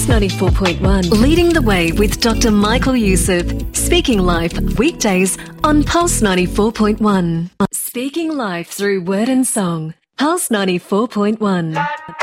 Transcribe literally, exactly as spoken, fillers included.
Pulse ninety-four point one, leading the way with Doctor Michael Youssef. Speaking Life, weekdays on Pulse ninety-four point one. Speaking Life through word and song. Pulse ninety-four point one.